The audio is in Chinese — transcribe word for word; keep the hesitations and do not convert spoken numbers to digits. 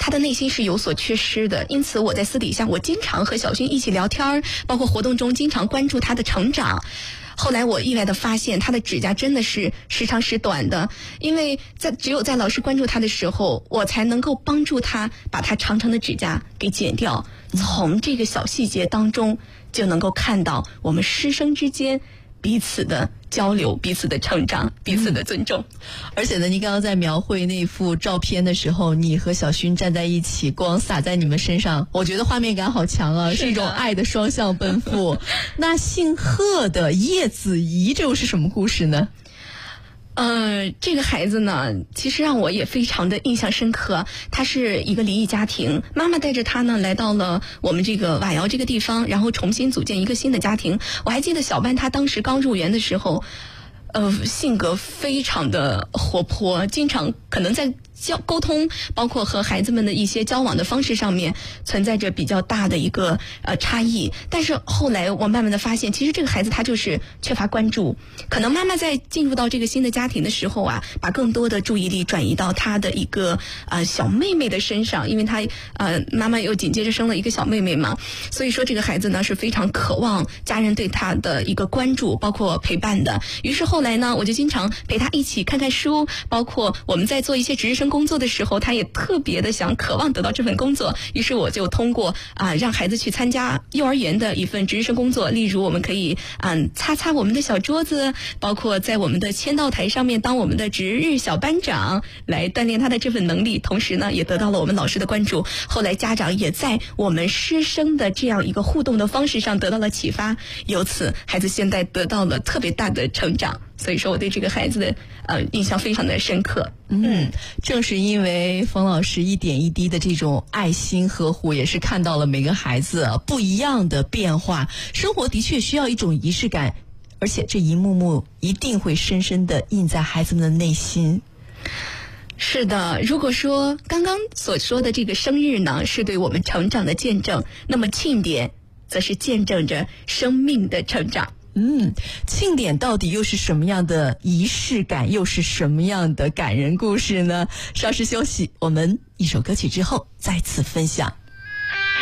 他的内心是有所缺失的，因此我在私底下我经常和小勋一起聊天，包括活动中经常关注他的成长。后来我意外的发现，他的指甲真的是时长时短的，因为在只有在老师关注他的时候，我才能够帮助他把他长长的指甲给剪掉。从这个小细节当中，就能够看到我们师生之间彼此的交流，彼此的成长，彼此的尊重。 嗯、而且呢，您刚刚在描绘那幅照片的时候，你和小勋站在一起，光洒在你们身上，我觉得画面感好强啊， 是, 是一种爱的双向奔赴。那姓贺的叶子怡，这又是什么故事呢？ 呃，这个孩子呢，其实让我也非常的印象深刻。他是一个离异家庭，妈妈带着他呢来到了我们这个瓦窑这个地方，然后重新组建一个新的家庭。我还记得小班他当时刚入园的时候，呃，性格非常的活泼，经常可能在交沟通，包括和孩子们的一些交往的方式上面存在着比较大的一个呃差异。但是后来我慢慢的发现，其实这个孩子他就是缺乏关注，可能妈妈在进入到这个新的家庭的时候啊，把更多的注意力转移到他的一个呃小妹妹的身上，因为他呃妈妈又紧接着生了一个小妹妹嘛，所以说这个孩子呢是非常渴望家人对他的一个关注，包括陪伴的。于是后来呢，我就经常陪他一起看看书，包括我们在做一些值日生工作的时候，他也特别的想渴望得到这份工作。于是我就通过啊、呃、让孩子去参加幼儿园的一份值日生工作，例如我们可以嗯、呃、擦擦我们的小桌子，包括在我们的签到台上面当我们的值日小班长，来锻炼他的这份能力。同时呢，也得到了我们老师的关注。后来家长也在我们师生的这样一个互动的方式上得到了启发，由此孩子现在得到了特别大的成长。所以说我对这个孩子的呃印象非常的深刻。 嗯，正是因为冯老师一点一滴的这种爱心呵护，也是看到了每个孩子不一样的变化。生活的确需要一种仪式感，而且这一幕幕一定会深深的印在孩子们的内心。 是的，如果说刚刚所说的这个生日呢是对我们成长的见证，那么庆典则是见证着生命的成长。 嗯，庆典到底又是什么样的仪式感，又是什么样的感人故事呢？稍事休息，我们一首歌曲之后再次分享。